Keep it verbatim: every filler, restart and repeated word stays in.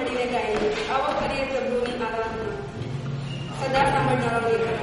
મળીને ગાઈએ. આવો કરીએ પ્રભુની આરાધના. સદા સાંભળનારા